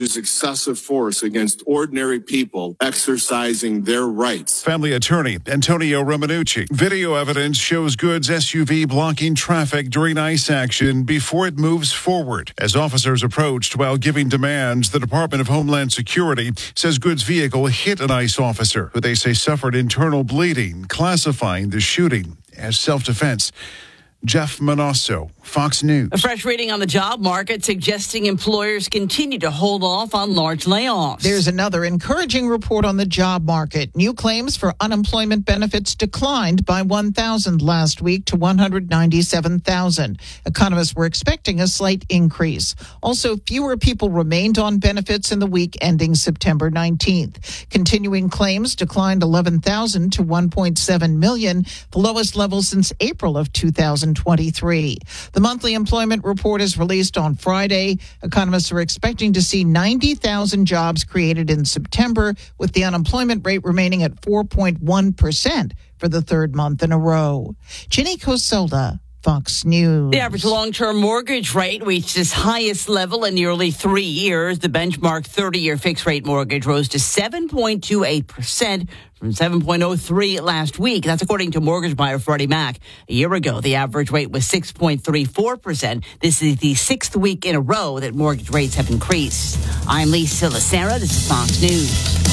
use excessive force against ordinary people exercising their rights. Family attorney Antonio Romanucci. Video evidence shows Good's SUV blocking traffic during ICE action before it moves forward. As officers approached while giving demands, the Department of Homeland Security says Good's vehicle hit an ICE officer who they say suffered internal bleeding, classifying the shooting as self-defense. Jeff Manasso, Fox News. A fresh reading on the job market suggesting employers continue to hold off on large layoffs. There's another encouraging report on the job market. New claims for unemployment benefits declined by 1,000 last week to 197,000. Economists were expecting a slight increase. Also, fewer people remained on benefits in the week ending September 19th. Continuing claims declined 11,000 to 1.7 million, the lowest level since April of 2023. The monthly employment report is released on Friday. Economists are expecting to see 90,000 jobs created in September, with the unemployment rate remaining at 4.1% for the third month in a row. Ginny Coselda, Fox News. The average long-term mortgage rate reached its highest level in nearly 3 years. The benchmark 30-year fixed-rate mortgage rose to 7.28% from 7.03 last week. That's according to mortgage buyer Freddie Mac. A year ago, the average rate was 6.34%. This is the sixth week in a row that mortgage rates have increased. I'm Lisa Lacera. This is Fox News.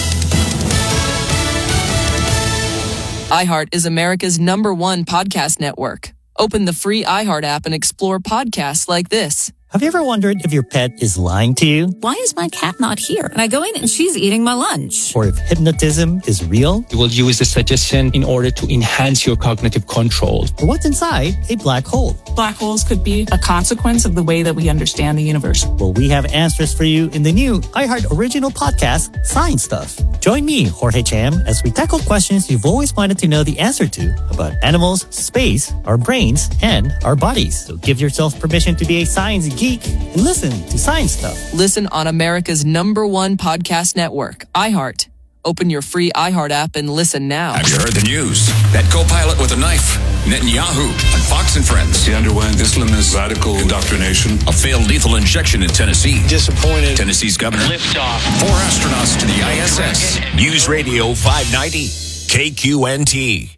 iHeart is America's #1 podcast network. Open the free iHeart app and explore podcasts like this. Have you ever wondered if your pet is lying to you? Why is my cat not here? And I go in and she's eating my lunch. Or if hypnotism is real? You will use the suggestion in order to enhance your cognitive control. Or what's inside a black hole? Black holes could be a consequence of the way that we understand the universe. Well, we have answers for you in the new iHeart original podcast, Science Stuff. Join me, Jorge Cham, as we tackle questions you've always wanted to know the answer to about animals, space, our brains, and our bodies. So give yourself permission to be a science geek and listen to Science Stuff. Listen on America's #1 podcast network, iHeart. Open your free iHeart app and listen now. Have you heard the news? That co-pilot with a knife, Netanyahu, on Fox and Friends. He underwent Islamist radical indoctrination. A failed lethal injection in Tennessee. Disappointed. Tennessee's governor. Liftoff. 4 astronauts to the ISS. News Radio 590, KQNT.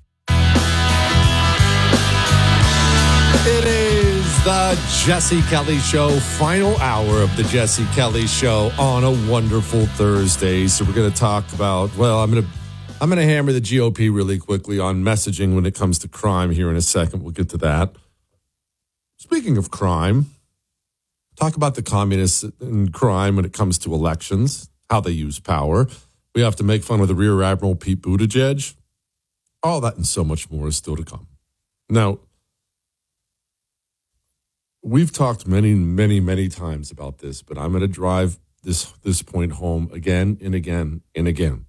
It is the Jesse Kelly Show, final hour of the Jesse Kelly Show on a wonderful Thursday. So we're going to talk about, well, I'm going to hammer the GOP really quickly on messaging when it comes to crime here in a second. We'll get to that. Speaking of crime, talk about the communists and crime when it comes to elections, how they use power. We have to make fun of the Rear Admiral Pete Buttigieg. All that and so much more is still to come. Now, we've talked many, many, many times about this, but I'm going to drive this point home again and again and again.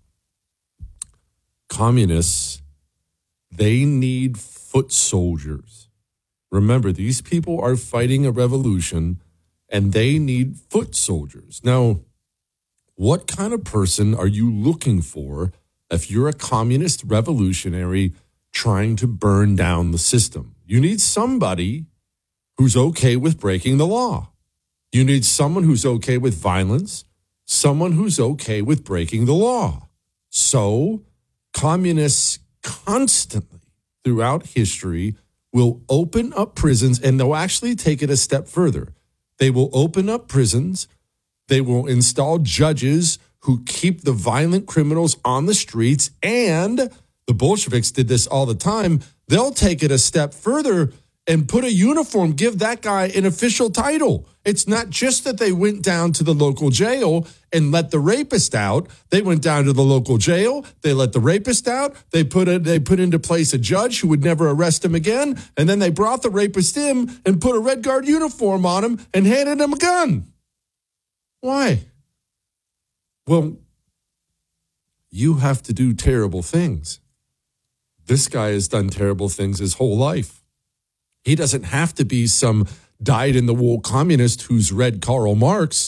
Communists, they need foot soldiers. Remember, these people are fighting a revolution, and they need foot soldiers. Now, what kind of person are you looking for if you're a communist revolutionary trying to burn down the system? You need somebody who's okay with breaking the law. You need someone who's okay with violence, someone who's okay with breaking the law. So, communists constantly throughout history will open up prisons, and they'll actually take it a step further. They will open up prisons. They will install judges who keep the violent criminals on the streets, and the Bolsheviks did this all the time. They'll take it a step further and put a uniform, give that guy an official title. It's not just that they went down to the local jail and let the rapist out. They went down to the local jail. They let the rapist out. They put into place a judge who would never arrest him again. And then they brought the rapist in and put a Red Guard uniform on him and handed him a gun. Why? Well, you have to do terrible things. This guy has done terrible things his whole life. He doesn't have to be some dyed-in-the-wool communist who's read Karl Marx.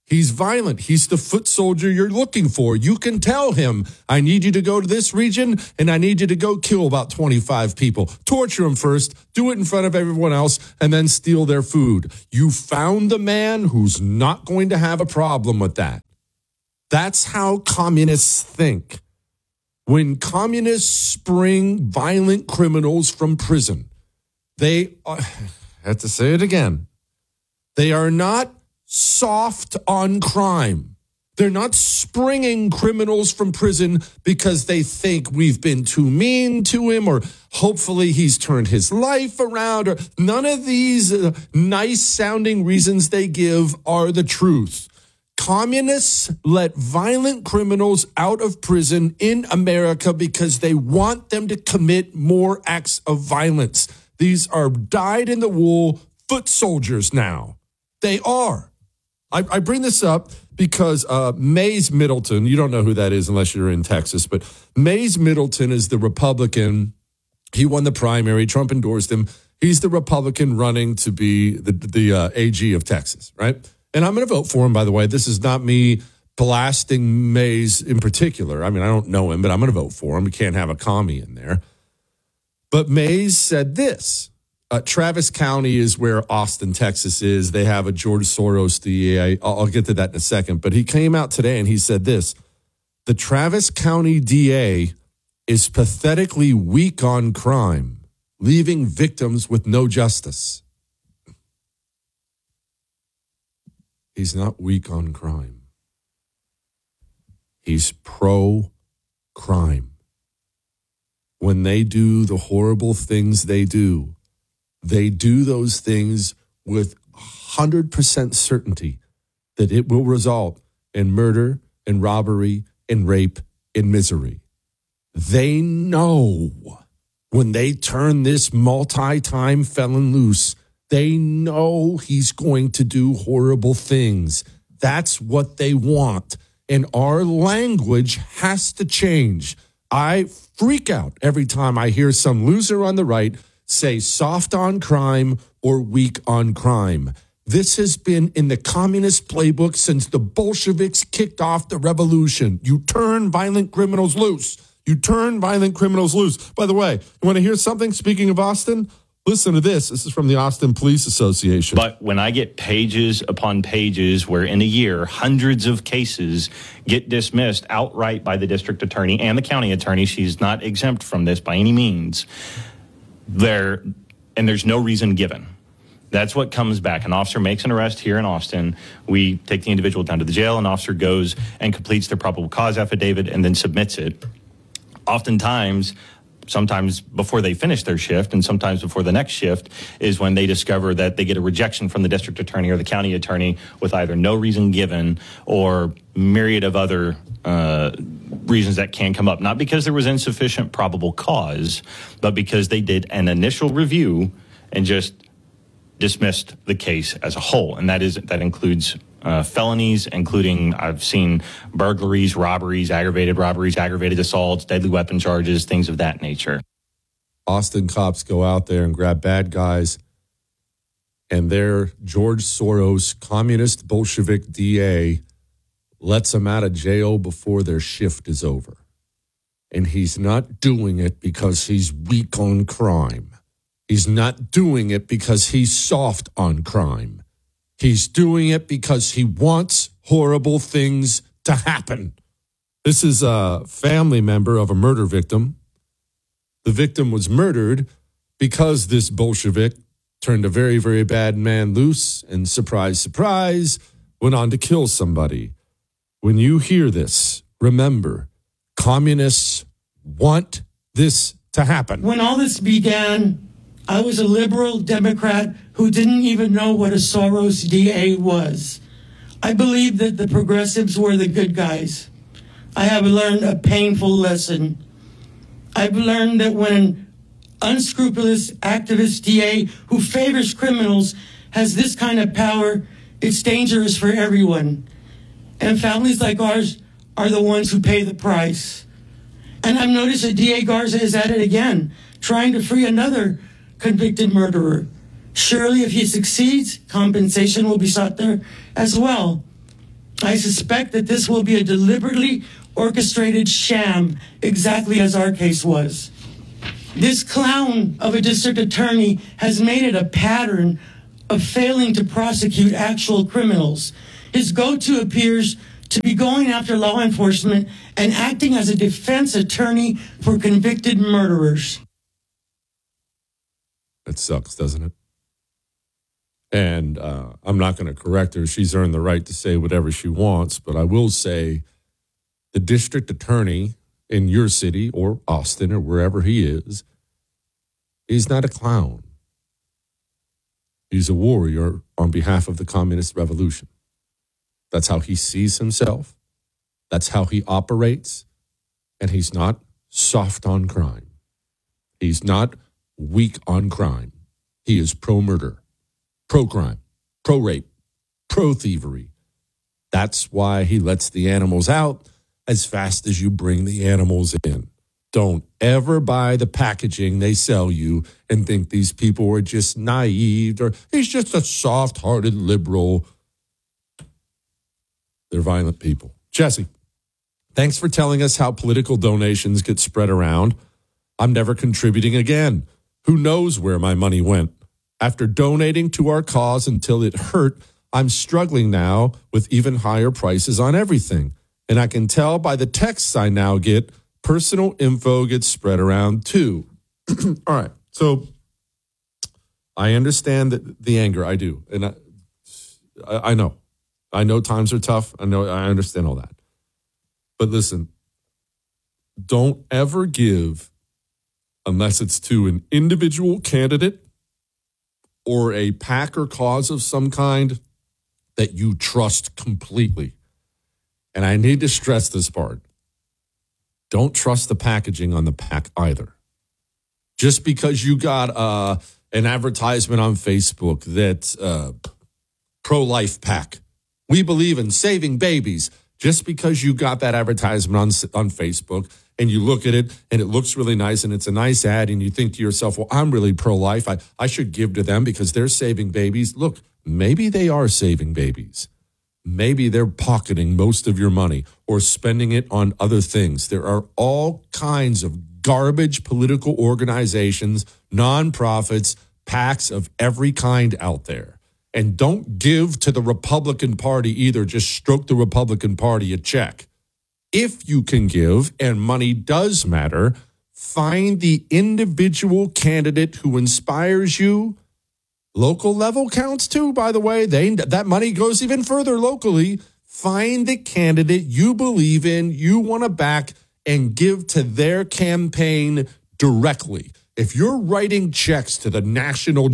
He's violent. He's the foot soldier you're looking for. You can tell him, I need you to go to this region and I need you to go kill about 25 people. Torture them first, do it in front of everyone else, and then steal their food. You found the man who's not going to have a problem with that. That's how communists think. When communists spring violent criminals from prison, they are, I have to say it again, they are not soft on crime. They're not springing criminals from prison because they think we've been too mean to him or hopefully he's turned his life around. Or none of these nice sounding reasons they give are the truth. Communists let violent criminals out of prison in America because they want them to commit more acts of violence. These are dyed-in-the-wool foot soldiers now. They are. I bring this up because Mays Middleton, you don't know who that is unless you're in Texas, but Mays Middleton is the Republican. He won the primary. Trump endorsed him. He's the Republican running to be the AG of Texas, right? And I'm going to vote for him, by the way. This is not me blasting Mays in particular. I mean, I don't know him, but I'm going to vote for him. We can't have a commie in there. But Mays said this. Travis County is where Austin, Texas is. They have a George Soros DA. I'll get to that in a second. But he came out today and he said this. The Travis County DA is pathetically weak on crime, leaving victims with no justice. He's not weak on crime. He's pro-crime. When they do the horrible things they do those things with 100% certainty that it will result in murder and robbery and rape and misery. They know when they turn this multi-time felon loose, they know he's going to do horrible things. That's what they want. And our language has to change. I freak out every time I hear some loser on the right say soft on crime or weak on crime. This has been in the communist playbook since the Bolsheviks kicked off the revolution. You turn violent criminals loose. You turn violent criminals loose. By the way, you want to hear something? Speaking of Austin, listen to this. This is from the Austin Police Association. But when I get pages upon pages where in a year, hundreds of cases get dismissed outright by the district attorney and the county attorney, she's not exempt from this by any means. There's no reason given. That's what comes back. An officer makes an arrest here in Austin. We take the individual down to the jail. An officer goes and completes their probable cause affidavit and then submits it. Oftentimes, sometimes before they finish their shift and sometimes before the next shift is when they discover that they get a rejection from the district attorney or the county attorney with either no reason given or myriad of other reasons that can come up. Not because there was insufficient probable cause, but because they did an initial review and just dismissed the case as a whole. And that includes felonies, including I've seen burglaries, robberies, aggravated assaults, deadly weapon charges, things of that nature. Austin cops go out there and grab bad guys, and their George Soros communist Bolshevik DA lets them out of jail before their shift is over. And he's not doing it because he's weak on crime. He's not doing it because he's soft on crime. He's doing it because he wants horrible things to happen. This is a family member of a murder victim. The victim was murdered because this Bolshevik turned a very, very bad man loose and, surprise, surprise, went on to kill somebody. When you hear this, remember, communists want this to happen. When all this began, I was a liberal Democrat who didn't even know what a Soros DA was. I believed that the progressives were the good guys. I have learned a painful lesson. I've learned that when an unscrupulous activist DA who favors criminals has this kind of power, it's dangerous for everyone. And families like ours are the ones who pay the price. And I've noticed that DA Garza is at it again, trying to free another convicted murderer. Surely if he succeeds, compensation will be sought there as well. I suspect that this will be a deliberately orchestrated sham, exactly as our case was. This clown of a district attorney has made it a pattern of failing to prosecute actual criminals. His go-to appears to be going after law enforcement and acting as a defense attorney for convicted murderers. It sucks, doesn't it? And I'm not going to correct her. She's earned the right to say whatever she wants. But I will say the district attorney in your city or Austin or wherever he is, he's not a clown. He's a warrior on behalf of the communist revolution. That's how he sees himself. That's how he operates. And he's not soft on crime. He's not weak on crime. He is pro-murder, pro-crime, pro-rape, pro-thievery. That's why he lets the animals out as fast as you bring the animals in. Don't ever buy the packaging they sell you and think these people are just naive or he's just a soft-hearted liberal. They're violent people. Jesse, thanks for telling us how political donations get spread around. I'm never contributing again. Who knows where my money went? After donating to our cause until it hurt, I'm struggling now with even higher prices on everything. And I can tell by the texts I now get, personal info gets spread around too. All right. So I understand the anger. I do. And I know. I know times are tough. I understand all that. But listen, don't ever give unless it's to an individual candidate or a PAC or cause of some kind that you trust completely. And I need to stress this part. Don't trust the packaging on the PAC either. Just because you got an advertisement on Facebook that's pro-life PAC. We believe in saving babies. Just because you got that advertisement on Facebook and you look at it and it looks really nice and it's a nice ad and you think to yourself, well, I'm really pro-life. I should give to them because they're saving babies. Look, maybe they are saving babies. Maybe they're pocketing most of your money or spending it on other things. There are all kinds of garbage political organizations, nonprofits, PACs of every kind out there. And don't give to the Republican Party either. Just stroke the Republican Party a check. If you can give, and money does matter, find the individual candidate who inspires you. Local level counts too, by the way. That money goes even further locally. Find the candidate you believe in, you want to back, and give to their campaign directly. If you're writing checks to the national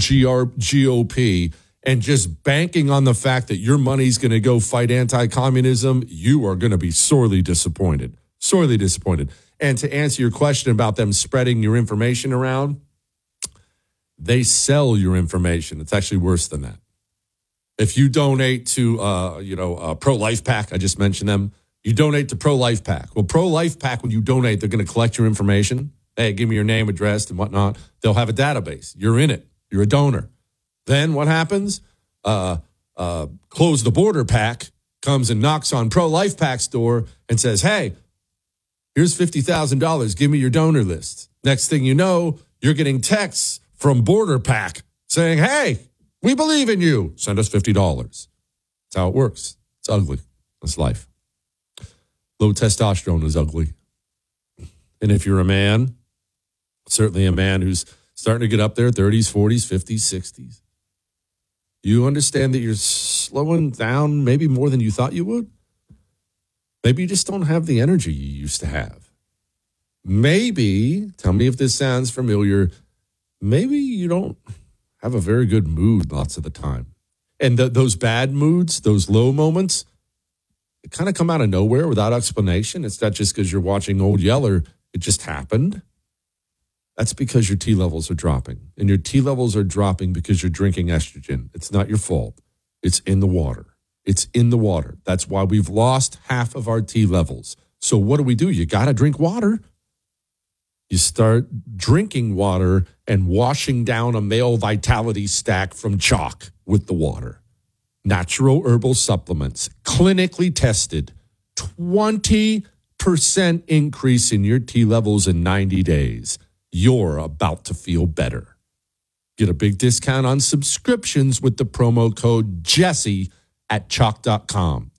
GOP and just banking on the fact that your money's going to go fight anti-communism, you are going to be sorely disappointed. Sorely disappointed. And to answer your question about them spreading your information around, they sell your information. It's actually worse than that. If you donate to, Pro-Life PAC, I just mentioned them. You donate to Pro-Life PAC. Well, Pro-Life PAC, when you donate, they're going to collect your information. Hey, give me your name, address, and whatnot. They'll have a database. You're in it. You're a donor. Then what happens? Close the Border PAC comes and knocks on Pro-Life PAC's door and says, hey, here's $50,000. Give me your donor list. Next thing you know, you're getting texts from Border PAC saying, hey, we believe in you. Send us $50. That's how it works. It's ugly. That's life. Low testosterone is ugly. And if you're a man, certainly a man who's starting to get up there, 30s, 40s, 50s, 60s, you understand that you're slowing down maybe more than you thought you would. Maybe you just don't have the energy you used to have. Maybe, tell me if this sounds familiar, maybe you don't have a very good mood lots of the time. And those bad moods, those low moments, they kind of come out of nowhere without explanation. It's not just because you're watching Old Yeller. It just happened. That's because your T levels are dropping. And your T levels are dropping because you're drinking estrogen. It's not your fault. It's in the water. It's in the water. That's why we've lost half of our T levels. So what do? You got to drink water. You start drinking water and washing down a male vitality stack from chalk with the water. natural herbal supplements, clinically tested, 20% increase in your T levels in 90 days. You're about to feel better. Get a big discount on subscriptions with the promo code Jesse at chalk.com.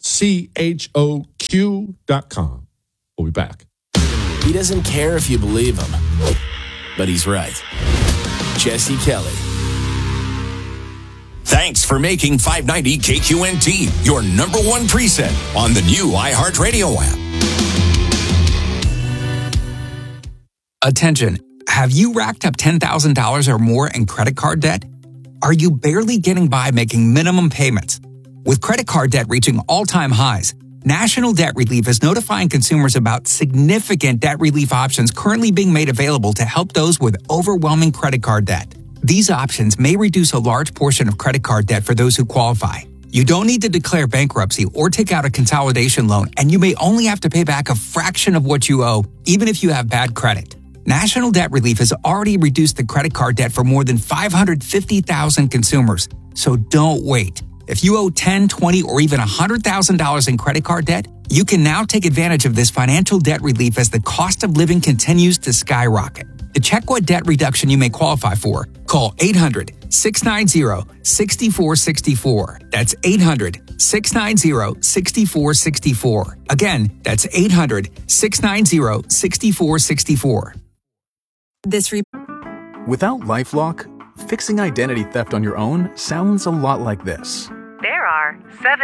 CHOQ.com. We'll be back. He doesn't care if you believe him, but he's right. Jesse Kelly. Thanks for making 590 KQNT your number one preset on the new iHeartRadio app. Attention. Have you racked up $10,000 or more in credit card debt? Are you barely getting by making minimum payments? With credit card debt reaching all-time highs, National Debt Relief is notifying consumers about significant debt relief options currently being made available to help those with overwhelming credit card debt. These options may reduce a large portion of credit card debt for those who qualify. You don't need to declare bankruptcy or take out a consolidation loan, and you may only have to pay back a fraction of what you owe, even if you have bad credit. National Debt Relief has already reduced the credit card debt for more than 550,000 consumers. So don't wait. If you owe $10,000, $20,000, or even $100,000 in credit card debt, you can now take advantage of this financial debt relief as the cost of living continues to skyrocket. To check what debt reduction you may qualify for, call 800-690-6464. That's 800-690-6464. Again, that's 800-690-6464. Without LifeLock, fixing identity theft on your own sounds a lot like this. There are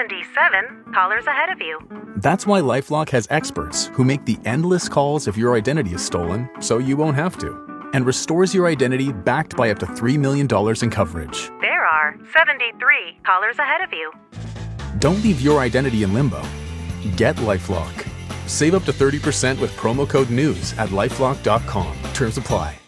77 callers ahead of you. That's why LifeLock has experts who make the endless calls if your identity is stolen, so you won't have to, and restores your identity backed by up to $3 million in coverage. There are 73 callers ahead of you. Don't leave your identity in limbo. Get LifeLock. Save up to 30% with promo code NEWS at LifeLock.com. Terms apply.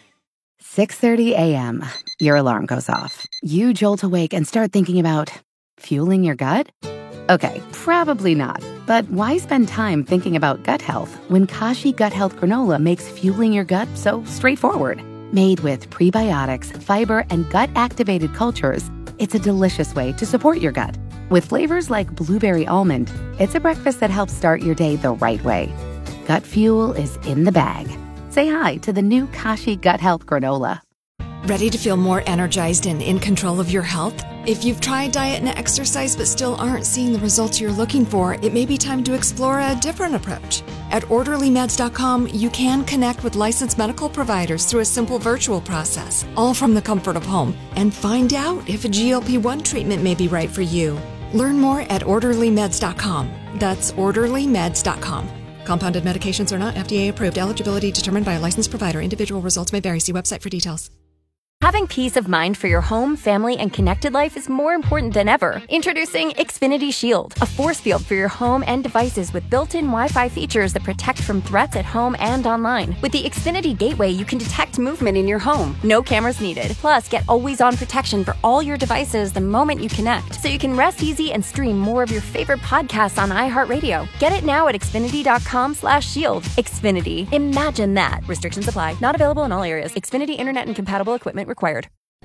6:30 a.m. Your alarm goes off. You jolt awake and start thinking about fueling your gut? Okay, probably not. But why spend time thinking about gut health when Kashi Gut Health Granola makes fueling your gut so straightforward? Made with prebiotics, fiber, and gut-activated cultures, it's a delicious way to support your gut. With flavors like blueberry almond, it's a breakfast that helps start your day the right way. Gut fuel is in the bag. Say hi to the new Kashi Gut Health Granola. Ready to feel more energized and in control of your health? If you've tried diet and exercise but still aren't seeing the results you're looking for, it may be time to explore a different approach. At OrderlyMeds.com, you can connect with licensed medical providers through a simple virtual process, all from the comfort of home, and find out if a GLP-1 treatment may be right for you. Learn more at OrderlyMeds.com. That's OrderlyMeds.com. Compounded medications are not FDA approved. Eligibility determined by a licensed provider. Individual results may vary. See website for details. Having peace of mind for your home, family, and connected life is more important than ever. Introducing Xfinity Shield, a force field for your home and devices with built-in Wi-Fi features that protect from threats at home and online. With the Xfinity Gateway, you can detect movement in your home. No cameras needed. Plus, get always-on protection for all your devices the moment you connect, so you can rest easy and stream more of your favorite podcasts on iHeartRadio. Get it now at Xfinity.com/shield. Xfinity. Imagine that. Restrictions apply. Not available in all areas. Xfinity Internet and compatible equipment required.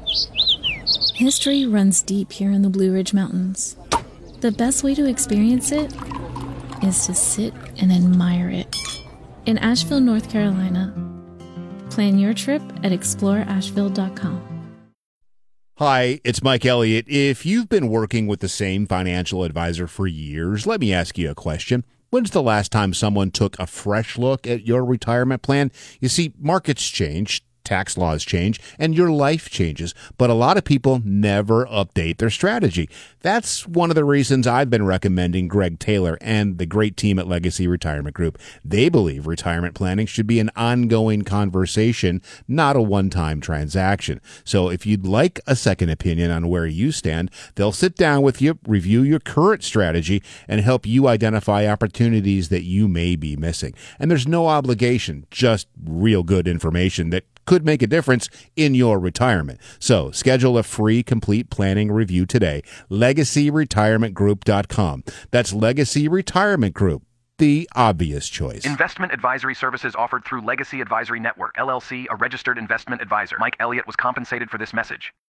History runs deep here in the Blue Ridge Mountains. The best way to experience it is to sit and admire it. In Asheville, North Carolina. Plan your trip at exploreasheville.com. Hi, it's Mike Elliott. If you've been working with the same financial advisor for years, let me ask you a question. When's the last time someone took a fresh look at your retirement plan? You see, markets change, tax laws change, and your life changes, but a lot of people never update their strategy. That's one of the reasons I've been recommending Greg Taylor and the great team at Legacy Retirement Group. They believe retirement planning should be an ongoing conversation, not a one-time transaction. So if you'd like a second opinion on where you stand, they'll sit down with you, review your current strategy, and help you identify opportunities that you may be missing. And there's no obligation, just real good information that could make a difference in your retirement. So schedule a free complete planning review today. LegacyRetirementGroup.com. That's Legacy Retirement Group, the obvious choice. Investment advisory services offered through Legacy Advisory Network, LLC, a registered investment advisor. Mike Elliott was compensated for this message.